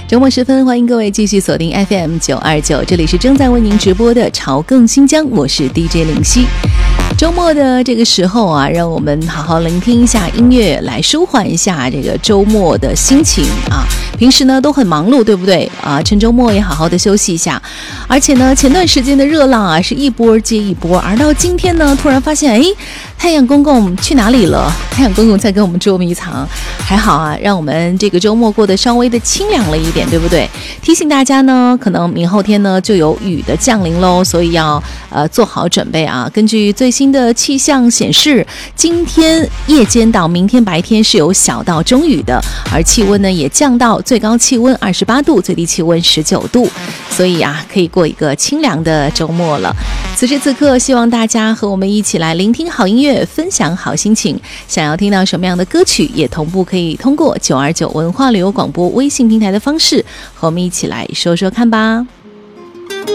周末时分，欢迎各位继续锁定 FM929， 这里是正在为您直播的潮更新疆，我是 DJ 林夕。周末的这个时候啊，让我们好好聆听一下音乐，来舒缓一下这个周末的心情啊。平时呢都很忙碌，对不对啊？趁周末也好好的休息一下。而且呢，前段时间的热浪啊是一波接一波，而到今天呢，突然发现，太阳公公去哪里了？太阳公公在跟我们捉迷藏。还好啊，让我们这个周末过得稍微的清凉了一点，对不对？提醒大家呢，可能明后天呢就有雨的降临咯，所以要做好准备啊。根据最新的气象显示，今天夜间到明天白天是有小到中雨的，而气温呢也降到最高气温28度，最低气温19度，所以啊，可以过一个清凉的周末了。此时此刻，希望大家和我们一起来聆听好音乐，分享好心情。想要听到什么样的歌曲，也同步可以通过929文化旅游广播微信平台的方式和我们一起来说说看吧。